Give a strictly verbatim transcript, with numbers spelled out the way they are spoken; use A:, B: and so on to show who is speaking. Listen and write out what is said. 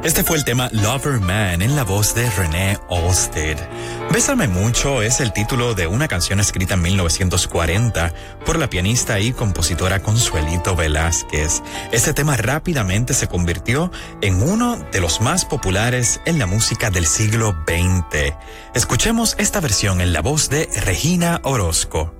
A: Este fue el tema Lover Man en la voz de René Olsted. Bésame mucho es el título de una canción escrita en mil novecientos cuarenta por la pianista y compositora Consuelito Velázquez. Este tema rápidamente se convirtió en uno de los más populares en la música del siglo veinte. Escuchemos esta versión en la voz de Regina Orozco.